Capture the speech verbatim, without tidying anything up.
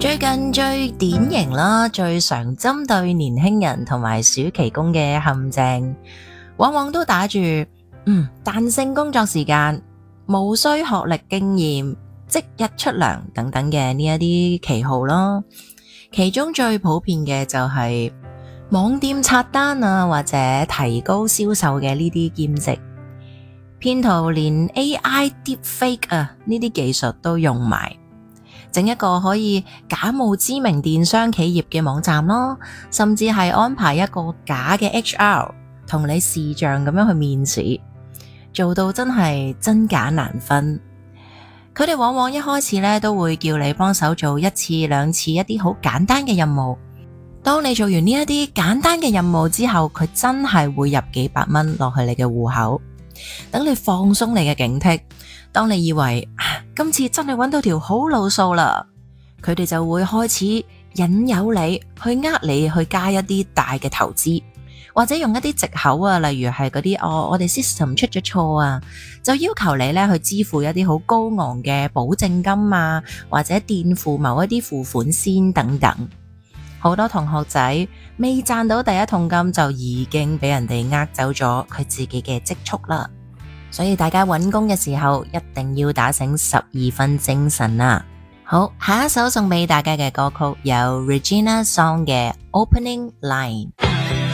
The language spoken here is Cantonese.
最近最典型啦，最常針對年輕人同埋暑期工嘅陷阱，往往都打住嗯彈性工作時間、無需學歷經驗、即日出糧等等嘅呢一啲旗號咯。其中最普遍嘅就係網店刷單啊，或者提高銷售嘅呢啲兼職。騙徒連 A I Deepfake 啊呢啲技術都用埋，整一個可以假冒知名電商企業嘅網站咯，甚至係安排一個假嘅 H R 同你視像咁樣去面試，做到真係真假難分。佢哋往往一開始咧都會叫你幫手做一次兩次一啲好簡單嘅任務，當你做完呢一啲簡單嘅任務之後，佢真係會入幾百蚊落去你嘅戶口，等你放鬆你嘅警惕。當你以為、啊、今次真係揾到條好路數啦，佢哋就會開始引誘你去呃你去加一啲大嘅投資，或者用一啲藉口啊，例如係嗰啲哦，我哋 system 出咗錯啊，就要求你咧去支付一啲好高昂嘅保證金啊，或者墊付某一啲付款先等等。好多同學仔未賺到第一桶金就已經俾人哋呃走咗佢自己嘅積蓄啦。所以大家揾工嘅時候一定要打醒十二分精神啊！好，下一首送俾大家嘅歌曲有 Regina Song 嘅 Opening Line。